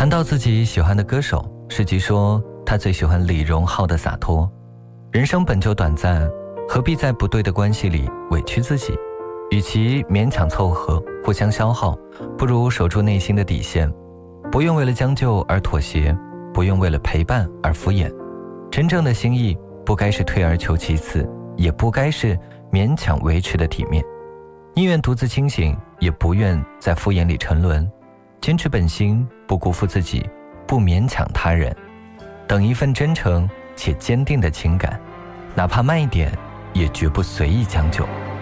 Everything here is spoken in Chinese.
谈到自己喜欢的歌手，世吉说他最喜欢李荣浩的洒脱。人生本就短暂，何必在不对的关系里委屈自己？与其勉强凑合，互相消耗，不如守住内心的底线，不用为了将就而妥协，不用为了陪伴而敷衍。真正的心意不该是退而求其次，也不该是勉强维持的体面。宁愿独自清醒，也不愿在敷衍里沉沦。坚持本心，不辜负自己，不勉强他人，等一份真诚且坚定的情感，哪怕慢一点，也绝不随意将就。